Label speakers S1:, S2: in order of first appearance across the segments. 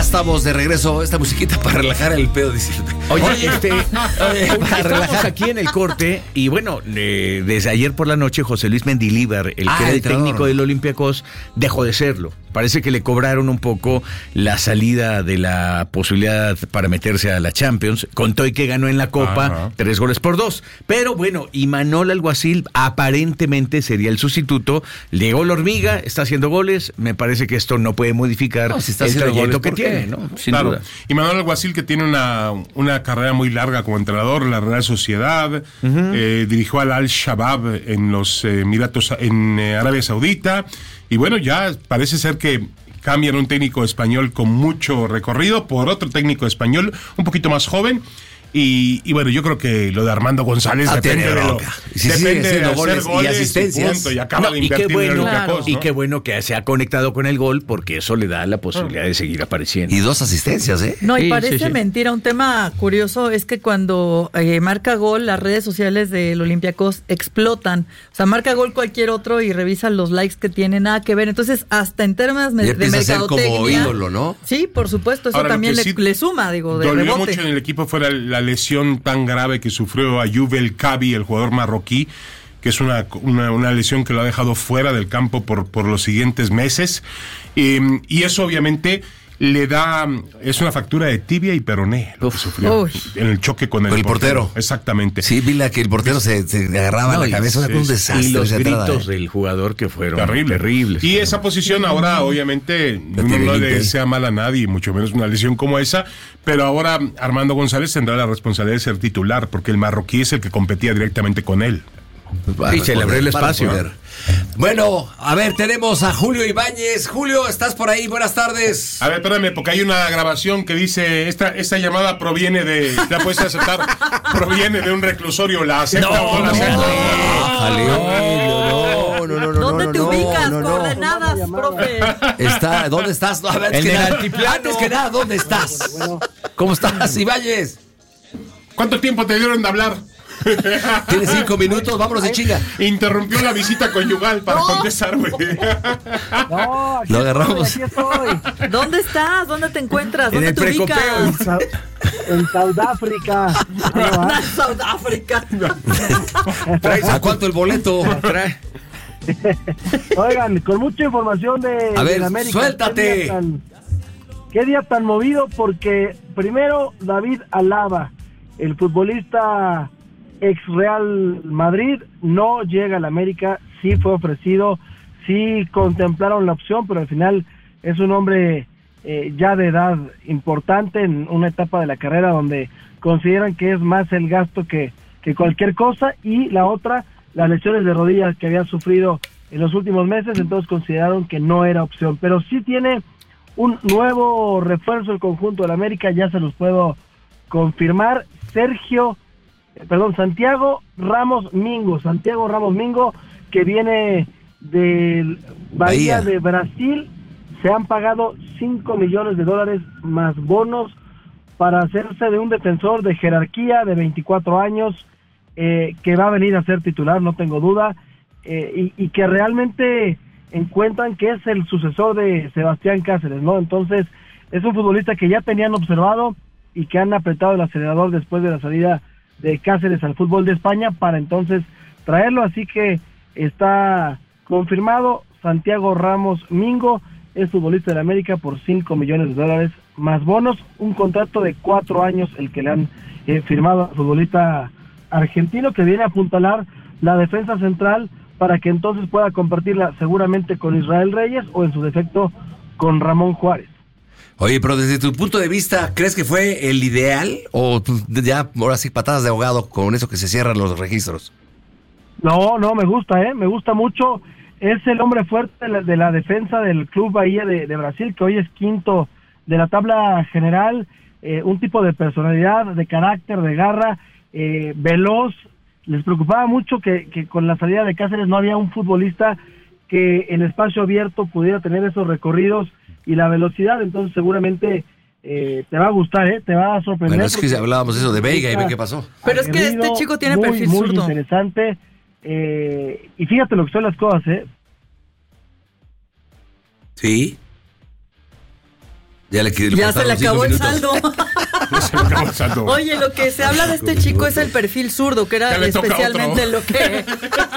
S1: estamos de regreso. Esta musiquita para relajar el pedo.
S2: Oye, para relajar aquí en el corte. Y bueno, desde ayer por la noche, José Luis Mendilibar, el que era el técnico del Olympiacos, dejó de serlo. Parece que le cobraron un poco la salida de la posibilidad para meterse a la Champions. Contó y que ganó en la Copa 3-2. Pero bueno, Imanol Alguacil aparentemente sería el sustituto. Llegó la hormiga, está haciendo goles. Me parece que esto no puede modificar el trayecto que tiene, ¿no? Sin duda.
S3: Imanol Alguacil, que tiene una carrera muy larga como entrenador en la Real Sociedad, dirigió al Al-Shabaab en los Emiratos, en Arabia Saudita. Y bueno, ya parece ser que cambian un técnico español con mucho recorrido por otro técnico español un poquito más joven. Y bueno, yo creo que lo de Armando González depende de hacer goles y asistencias. Y acaba de invertir en el Olympiacos, ¿no?
S2: Y qué bueno que se ha conectado con el gol, porque eso le da la posibilidad de seguir apareciendo.
S1: Y 2 asistencias, ¿eh?
S4: No, y parece mentira. Un tema curioso es que cuando marca gol, las redes sociales del Olympiacos explotan. O sea, marca gol cualquier otro y revisan los likes que tiene, nada que ver. Entonces, hasta en términos de mercadotecnia,
S1: como ídolo, ¿no?
S4: Sí, por supuesto. Eso ahora, también le suma, digo, de
S3: dolió
S4: rebote.
S3: Mucho en el equipo fuera la lesión tan grave que sufrió Ayoub El Kabi, el jugador marroquí, que es una lesión que lo ha dejado fuera del campo por los siguientes meses, y eso obviamente es una fractura de tibia y peroné lo que sufrió en el choque con el portero. Exactamente.
S1: Sí, vi que el portero se agarraba la cabeza, un desastre.
S2: Y los gritos del jugador que fueron terribles.
S3: Y esa posición ahora, obviamente, uno no le desea mal a nadie, mucho menos una lesión como esa, pero ahora Armando González tendrá la responsabilidad de ser titular, porque el marroquí es el que competía directamente con él.
S2: Y se le abrió el espacio.
S1: Bueno, a ver, tenemos a Julio Ibáñez. Julio, ¿estás por ahí? Buenas tardes.
S3: A ver, espérame, porque hay una grabación que dice, esta llamada proviene de, ¿la puedes aceptar? Proviene de un reclusorio, ¿la acepta o no la acepta?
S4: No. ¿Dónde te ubicas? Coordenadas, profe.
S1: ¿Dónde estás? A ver, antes que nada, ¿dónde estás? ¿Cómo estás, Ibáñez?
S3: ¿Cuánto tiempo te dieron de hablar?
S1: Tienes 5 minutos, vámonos de chinga.
S3: Interrumpió la visita conyugal para contestar, güey.
S5: No,
S1: lo agarramos.
S5: Aquí estoy.
S4: ¿Dónde estás? ¿Dónde te encuentras? ¿Dónde te ubicas?
S5: En Sudáfrica.
S4: Sudáfrica.
S1: ¿A cuánto el boleto?
S5: Oigan, con mucha información de América.
S1: Suéltate.
S5: ¿Qué día tan movido? Porque primero David Alaba, el futbolista ex Real Madrid, no llega al América. Sí fue ofrecido, sí contemplaron la opción, pero al final es un hombre ya de edad importante, en una etapa de la carrera donde consideran que es más el gasto que cualquier cosa, y la otra, las lesiones de rodillas que había sufrido en los últimos meses, entonces consideraron que no era opción. Pero sí tiene un nuevo refuerzo el conjunto del América, ya se los puedo confirmar. Santiago Ramos Mingo, que viene del Bahía de Brasil. Se han pagado $5 millones más bonos para hacerse de un defensor de jerarquía de 24 años, que va a venir a ser titular, no tengo duda, y que realmente encuentran que es el sucesor de Sebastián Cáceres, ¿no? Entonces, es un futbolista que ya tenían observado y que han apretado el acelerador después de la salida de Cáceres al fútbol de España para entonces traerlo. Así que está confirmado, Santiago Ramos Mingo es futbolista de la América por $5 millones más bonos, un contrato de 4 años el que le han firmado al futbolista argentino, que viene a apuntalar la defensa central para que entonces pueda compartirla seguramente con Israel Reyes o en su defecto con Ramón Juárez.
S1: Oye, pero desde tu punto de vista, ¿crees que fue el ideal? ¿O ya ahora sí patadas de ahogado con eso que se cierran los registros?
S5: No, me gusta mucho. Es el hombre fuerte de la defensa del Club Bahía de Brasil, que hoy es quinto de la tabla general. Un tipo de personalidad, de carácter, de garra, veloz. Les preocupaba mucho que con la salida de Cáceres no había un futbolista que en espacio abierto pudiera tener esos recorridos y la velocidad. Entonces seguramente te va a gustar, te va a sorprender.
S1: Bueno, es que hablábamos eso de Veiga y ve qué pasó.
S4: Pero es que este chico tiene perfil
S5: muy
S4: zurdo.
S5: Interesante, y fíjate lo que son las cosas,
S1: ¿Sí?
S4: Ya se le acabó el saldo. Oye, lo que se habla de este chico es el perfil zurdo, que era especialmente lo que...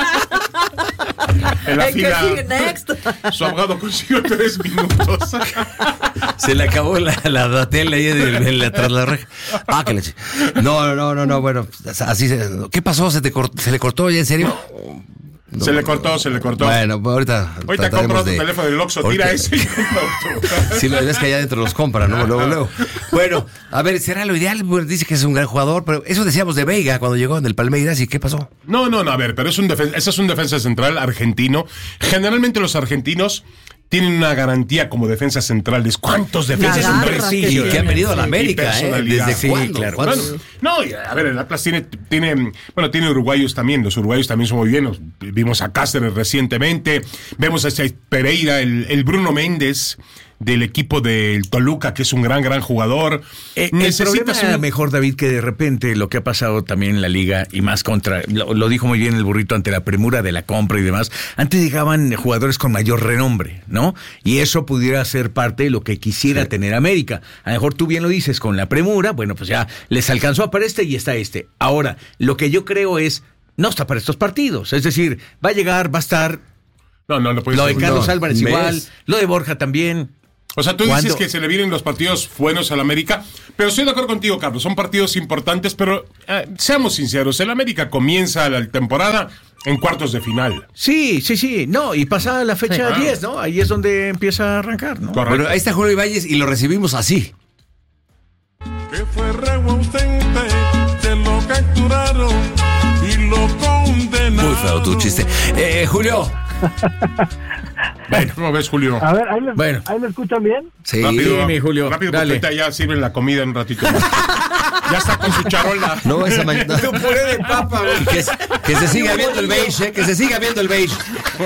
S3: En la fila,
S4: que sigue next.
S3: Su abogado consiguió 3 minutos.
S1: Se le acabó la tele ahí tras la reja. Que leche. No, bueno, así ¿qué pasó? ¿Se le cortó ya en serio?
S3: No, se le cortó.
S1: Bueno, pues ahorita
S3: compra otro teléfono del Oxxo, tira ese y compra otro.
S1: Si lo ves que allá adentro los compra, ¿no? Luego. Bueno, a ver, ¿será lo ideal? Bueno, dice que es un gran jugador, pero eso decíamos de Veiga cuando llegó en el Palmeiras, ¿y qué pasó?
S3: No, a ver, pero ese es un defensa central argentino. Generalmente los argentinos tienen una garantía como defensas centrales. ¿Cuántos defensas centrales?
S1: Y que han venido a la América, ¿desde cuándo?
S3: Claro. Bueno, a ver, el Atlas tiene uruguayos también. Los uruguayos también son muy buenos. Vimos a Cáceres recientemente. Vemos a Pereira, el Bruno Méndez del equipo del Toluca, que es un gran jugador.
S2: Necesitas mejor, David, que de repente lo que ha pasado también en la liga y más lo dijo muy bien el burrito, ante la premura de la compra y demás. Antes llegaban jugadores con mayor renombre, ¿no? Y eso pudiera ser parte de lo que quisiera tener América. A lo mejor tú bien lo dices, con la premura, bueno, pues ya les alcanzó para y está este. Ahora, lo que yo creo es, no está para estos partidos. Es decir, va a llegar, va a estar.
S3: No puede
S2: lo
S3: ser.
S2: de Carlos Álvarez igual, lo de Borja también.
S3: O sea, tú dices que se le vienen los partidos buenos al América, pero estoy de acuerdo contigo, Carlos, son partidos importantes, pero seamos sinceros, el América comienza la temporada en cuartos de final.
S2: Sí, no, y pasa la fecha 10, ¿no? Ahí es donde empieza a arrancar, ¿no?
S1: Correcto. Bueno, ahí está Julio Ibáñez y lo recibimos así.
S6: Que fue reo ausente, te lo capturaron y lo condenaron.
S1: Muy feo tu chiste. Julio.
S3: Bueno, ¿cómo ves, Julio?
S5: A ver, ¿ahí me escuchan bien?
S1: Sí,
S3: mi Julio. Rápido, porque ya sirven la comida en un ratito. Ya está con su charola.
S1: No, esa mañana.
S2: Tu puré de papa, güey.
S1: Que se siga viendo el beige, que se siga viendo el beige.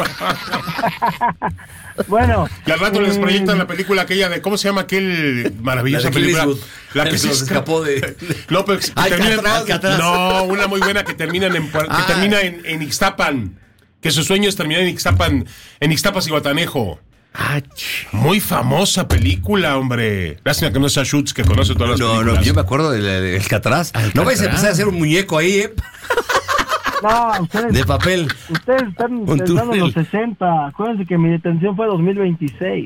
S5: Bueno.
S3: Y al rato les proyectan la película aquella de, ¿cómo se llama aquel maravillosa película?
S1: La que se escapó de...
S3: No, pero Alcatraz. No, una muy buena que termina en Ixtapan. Que su sueño es terminar en Ixtapas y Guatanejo. Muy famosa película, hombre. Lástima que no sea Schutz, que conoce todas las películas.
S1: No, yo me acuerdo del Alcatraz. No vais a empezar a hacer un muñeco ahí,
S5: No, ustedes...
S1: De papel.
S5: Ustedes están pensando en los 60. Acuérdense que mi detención fue 2026.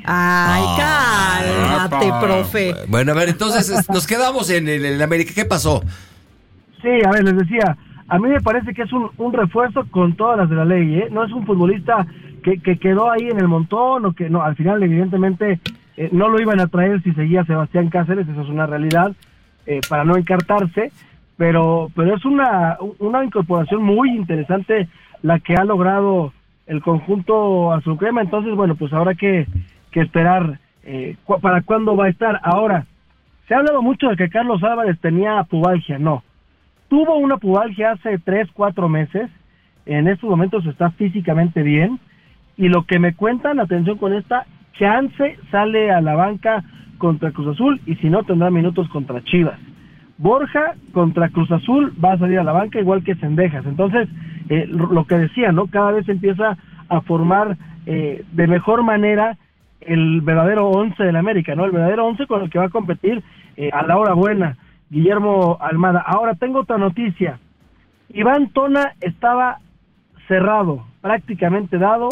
S4: Cálmate, profe.
S1: Bueno, a ver, entonces nos quedamos en América. ¿Qué pasó?
S5: Sí, a ver, les decía... A mí me parece que es un refuerzo con todas las de la ley, ¿eh? No es un futbolista que quedó ahí en el montón, o que no, al final evidentemente no lo iban a traer si seguía Sebastián Cáceres, eso es una realidad, para no encartarse, pero es una incorporación muy interesante la que ha logrado el conjunto azul crema. Entonces, bueno, pues habrá que esperar para cuándo va a estar. Ahora, se ha hablado mucho de que Carlos Álvarez tenía pubalgia, no. Tuvo una pubalgia hace 3-4 meses, en estos momentos está físicamente bien, y lo que me cuentan, atención con esta, chance sale a la banca contra Cruz Azul, y si no tendrá minutos contra Chivas. Borja contra Cruz Azul va a salir a la banca igual que Cendejas. Entonces, lo que decía, ¿no? Cada vez empieza a formar de mejor manera el verdadero 11 del América, ¿no? El verdadero 11 con el que va a competir a la hora buena Guillermo Almada. Ahora tengo otra noticia. Iván Tona estaba cerrado, prácticamente dado,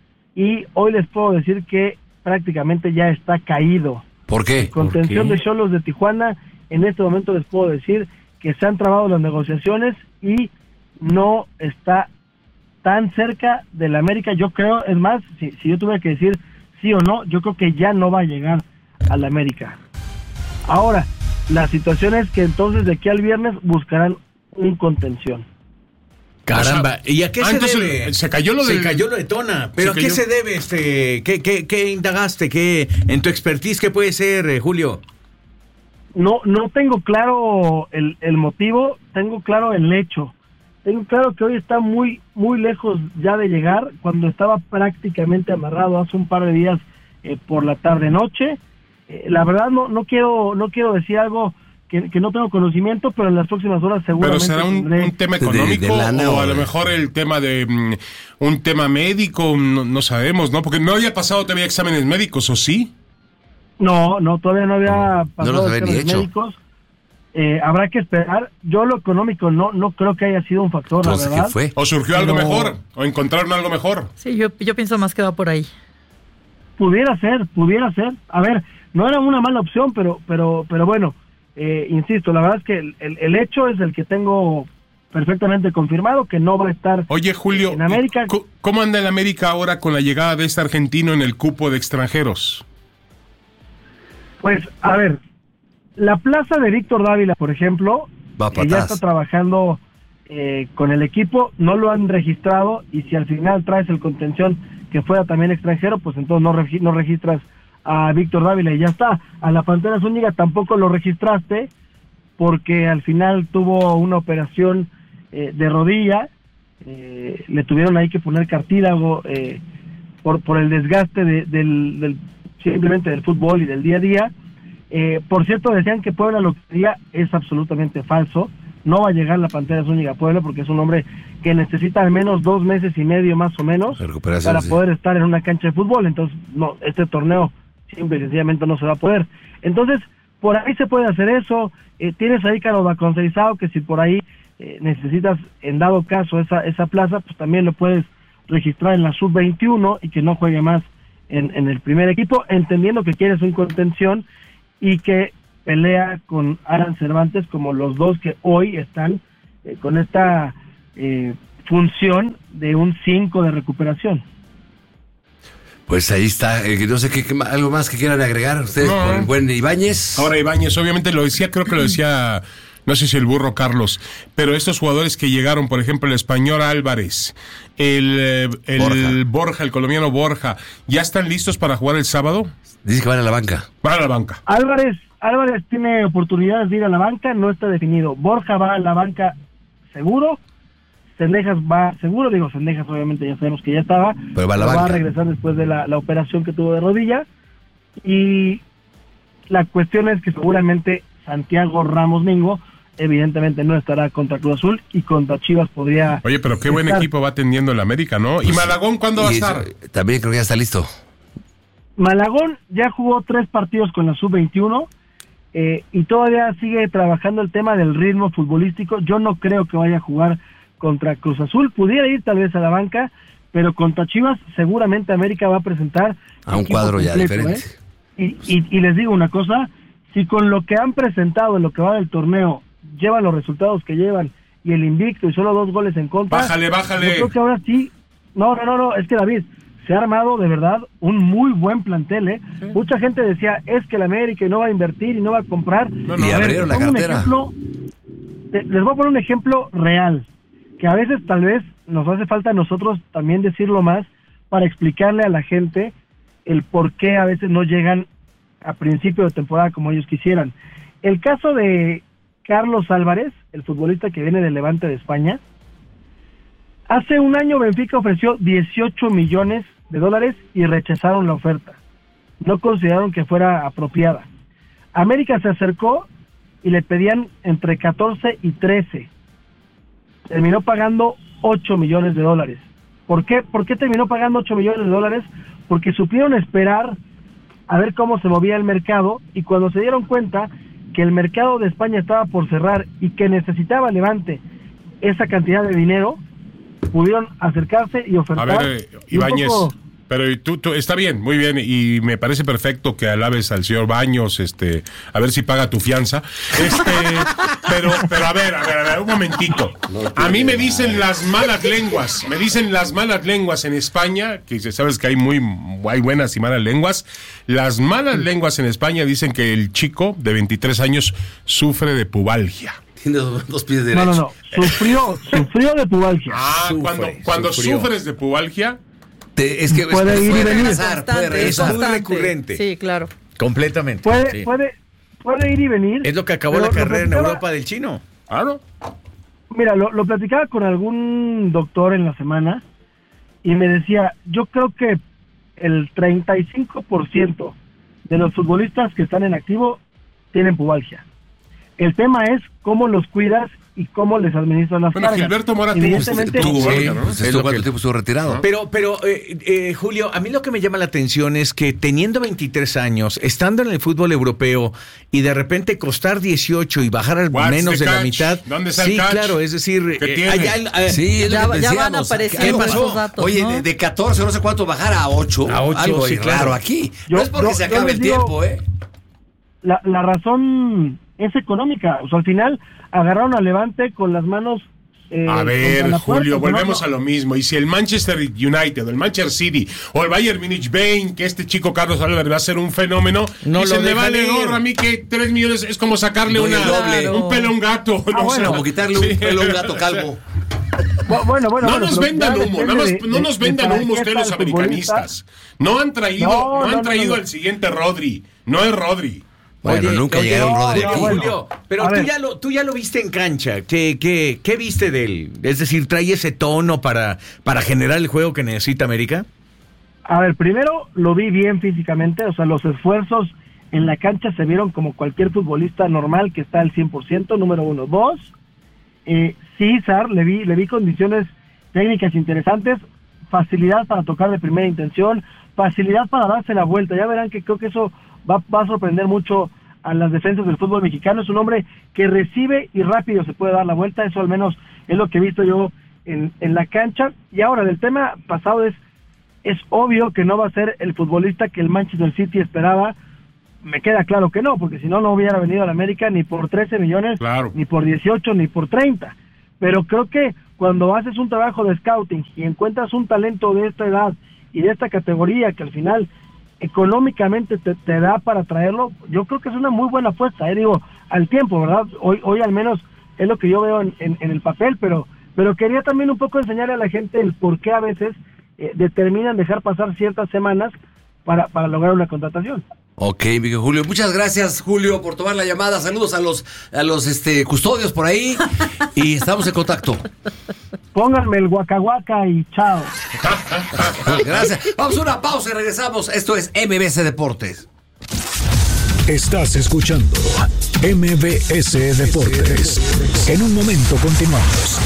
S5: y hoy les puedo decir que prácticamente ya está caído.
S1: ¿Por qué?
S5: Contención de Xolos de Tijuana. En este momento les puedo decir que se han trabado las negociaciones y no está tan cerca del América. Yo creo, es más, si yo tuviera que decir sí o no, yo creo que ya no va a llegar al América. Ahora, la situación es que entonces de aquí al viernes buscarán un contención.
S2: Caramba, ¿y a qué se debe?
S3: Se cayó lo
S2: de Tona, pero ¿a qué se debe? ¿Qué indagaste? ¿Qué en tu expertise qué puede ser, Julio?
S5: No tengo claro el motivo, tengo claro el hecho. Tengo claro que hoy está muy muy lejos ya de llegar, cuando estaba prácticamente amarrado hace un par de días por la tarde noche. La verdad no quiero decir algo que no tengo conocimiento, pero en las próximas horas seguramente.
S3: ¿Pero será un tema económico o a lo mejor el tema de un tema médico? No sabemos, ¿no? Porque no había pasado todavía exámenes médicos, ¿o sí?
S5: No, todavía no había pasado
S1: no los había ni hecho.
S5: Médicos. Habrá que esperar. Yo lo económico no creo que haya sido un factor,
S1: Entonces,
S5: la verdad.
S1: ¿qué fue?
S3: ¿O surgió algo mejor? ¿O encontraron algo mejor?
S4: Sí, yo pienso más que va por ahí.
S5: Pudiera ser. A ver, no era una mala opción, pero bueno, insisto, la verdad es que el hecho es el que tengo perfectamente confirmado, que no va a estar.
S3: Oye, Julio,
S5: en América.
S3: ¿Cómo anda el América ahora con la llegada de este argentino en el cupo de extranjeros?
S5: Pues, a ver, la plaza de Víctor Dávila, por ejemplo, que ya está trabajando con el equipo, no lo han registrado, y si al final traes el contención que fuera también extranjero, pues entonces no registras a Víctor Dávila y ya está. A la Pantera Zúñiga tampoco lo registraste, porque al final tuvo una operación de rodilla, le tuvieron ahí que poner cartílago por el desgaste del simplemente del fútbol y del día a día. Por cierto, decían que Puebla lo quería, es absolutamente falso. No va a llegar la Pantera Zúñiga a Puebla, porque es un hombre que necesita al menos 2 meses y medio más o menos para poder estar en una cancha de fútbol. Entonces, no, este torneo simple y sencillamente no se va a poder. Entonces, por ahí se puede hacer eso. Tienes ahí Carlos Conceizao, que si por ahí necesitas, en dado caso, esa plaza, pues también lo puedes registrar en la sub-21 y que no juegue más en el primer equipo, entendiendo que quieres un contención y que pelea con Alan Cervantes, como los dos que hoy están con esta función de un 5 de recuperación.
S1: Pues ahí está. No sé algo más que quieran agregar ustedes por el buen Ibáñez.
S3: Ahora Ibáñez, obviamente lo decía, creo que lo decía, no sé si el burro Carlos, pero estos jugadores que llegaron, por ejemplo, el español Álvarez, el Borja, el colombiano Borja, ¿ya están listos para jugar el sábado?
S1: Dice que van a la banca.
S3: Van a la banca.
S5: Álvarez tiene oportunidades de ir a la banca, no está definido. Borja va a la banca seguro. Cendejas va seguro, Cendejas obviamente ya sabemos que ya estaba,
S1: pero va
S5: a regresar después de la operación que tuvo de rodilla. Y la cuestión es que seguramente Santiago Ramos Mingo evidentemente no estará contra Cruz Azul, y contra Chivas podría.
S3: Oye, pero qué buen equipo va atendiendo el América, ¿no? ¿Y Malagón cuándo va a estar?
S1: También creo que ya está listo.
S5: Malagón ya jugó 3 partidos con la sub-21 y todavía sigue trabajando el tema del ritmo futbolístico. Yo no creo que vaya a jugar contra Cruz Azul, pudiera ir tal vez a la banca, pero contra Chivas seguramente América va a presentar
S1: a un cuadro completo, ya diferente.
S5: Y les digo una cosa, si con lo que han presentado en lo que va del torneo llevan los resultados que llevan y el invicto y solo 2 goles en contra,
S3: bájale.
S5: Yo creo que ahora sí, no, es que David, se ha armado de verdad un muy buen plantel, Sí. Mucha gente decía, es que el América no va a invertir y no va a comprar.
S1: Y abrieron la cartera.
S5: Les voy a poner un ejemplo real, que a veces tal vez nos hace falta a nosotros también decirlo más para explicarle a la gente el por qué a veces no llegan a principio de temporada como ellos quisieran. El caso de Carlos Álvarez, el futbolista que viene del Levante de España, hace un año Benfica ofreció $18 millones y rechazaron la oferta. No consideraron que fuera apropiada. América se acercó y le pedían entre 14 y 13. Terminó pagando $8 millones. ¿Por qué terminó pagando $8 millones? Porque supieron esperar a ver cómo se movía el mercado, y cuando se dieron cuenta que el mercado de España estaba por cerrar y que necesitaba Levante esa cantidad de dinero, pudieron acercarse y ofertar.
S3: A ver, Ibáñez, pero tú está bien, muy bien, y me parece perfecto que alabes al señor Baños, a ver si paga tu fianza, pero a ver, un momentito. A mí me dicen las malas lenguas en España, que sabes que hay buenas y malas lenguas. Las malas lenguas en España dicen que el chico de 23 años sufre de pubalgia.
S1: Tiene 2 pies derechos.
S5: No. Sufrió de pubalgia.
S3: Cuando sufres de pubalgia,
S1: es que
S5: puede ir y venir.
S1: Puede regresar.
S2: Es muy recurrente.
S4: Sí, claro.
S2: Completamente.
S5: Puede ir y venir.
S2: Es lo que acabó la carrera en Europa del chino.
S3: Claro.
S5: Mira, lo platicaba con algún doctor en la semana y me decía, yo creo que el 35% de los futbolistas que están en activo tienen pubalgia. El tema es cómo los cuidas y cómo les administran las cargas.
S3: Gilberto Mora
S5: Evidentemente,
S1: cuánto tiempo estuvo retirado.
S2: Pero Julio, a mí lo que me llama la atención es que teniendo 23 años, estando en el fútbol europeo y de repente costar 18 y bajar al menos de la mitad.
S3: ¿Dónde está el catch?
S2: Claro, es decir,
S4: ya van apareciendo esos datos.
S1: Oye,
S4: ¿no?
S1: de 14 no sé cuánto bajar a 8.
S2: A 8,
S1: algo
S2: sí,
S1: claro aquí. No es porque se acabe el tiempo,
S5: La razón es económica. O sea, al final agarraron a Levante con las manos.
S3: A ver, Julio, volvemos a lo mismo. Y si el Manchester United, o el Manchester City, o el Bayern Munich ven que este chico Carlos Álvarez va a ser un fenómeno, y se me vale gorro a mí que 3 millones es como sacarle un pelo a un gato.
S1: Como quitarle un pelo a un gato calvo.
S3: No nos vendan humo, no nos vendan humo ustedes los americanistas. No han traído al siguiente Rodri. No es Rodri.
S1: Bueno, nunca llegaron Rodri aquí.
S2: Julio, pero tú ya lo viste en cancha. ¿Qué viste de él? Es decir, ¿trae ese tono para generar el juego que necesita América?
S5: A ver, primero lo vi bien físicamente, o sea, los esfuerzos en la cancha se vieron como cualquier futbolista normal que está al 100%, número 1. 2, sí, Sar, le vi condiciones técnicas interesantes, facilidad para tocar de primera intención, facilidad para darse la vuelta. Ya verán que creo que eso va a sorprender mucho a las defensas del fútbol mexicano. Es un hombre que recibe y rápido se puede dar la vuelta. Eso al menos es lo que he visto yo en la cancha. Y ahora, del tema pasado, es obvio que no va a ser el futbolista que el Manchester City esperaba. Me queda claro que no, porque si no hubiera venido a la América ni por 13 millones, ni por 18, ni por 30. Pero creo que cuando haces un trabajo de scouting y encuentras un talento de esta edad y de esta categoría que al final económicamente te da para traerlo, yo creo que es una muy buena apuesta, digo, al tiempo, ¿verdad? Hoy al menos es lo que yo veo en el papel, pero quería también un poco enseñarle a la gente el por qué a veces determinan dejar pasar ciertas semanas para lograr una contratación.
S1: Ok, Miguel Julio, muchas gracias, Julio, por tomar la llamada. Saludos a los custodios por ahí y estamos en contacto.
S5: Pónganme el guacahuaca y chao.
S1: Gracias. Vamos a una pausa y regresamos. Esto es MBS Deportes.
S7: Estás escuchando MBS Deportes. En un momento continuamos.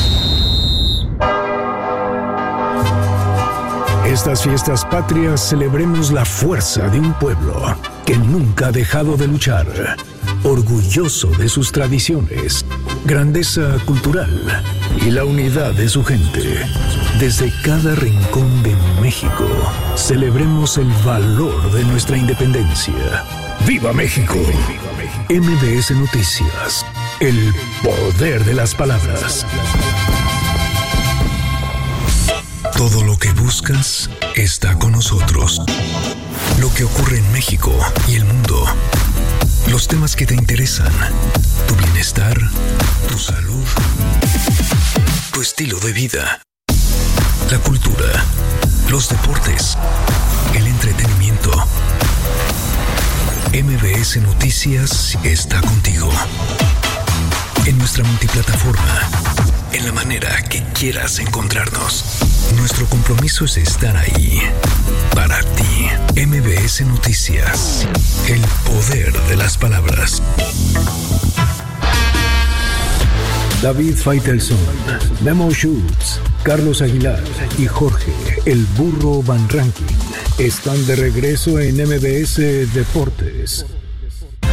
S7: Estas fiestas patrias celebremos la fuerza de un pueblo que nunca ha dejado de luchar, orgulloso de sus tradiciones, grandeza cultural y la unidad de su gente. Desde cada rincón de México, celebremos el valor de nuestra independencia. ¡Viva México! MBS Noticias, el poder de las palabras. Todo lo que buscas está con nosotros. Lo que ocurre en México y el mundo. Los temas que te interesan. Tu bienestar, tu salud, tu estilo de vida. La cultura, los deportes, el entretenimiento. MBS Noticias está contigo. En nuestra multiplataforma. En la manera que quieras encontrarnos. Nuestro compromiso es estar ahí para ti. MBS Noticias. El poder de las palabras. David Faitelson, Memo Schultz, Carlos Aguilar y Jorge El Burro Van Rankin están de regreso en MBS Deportes.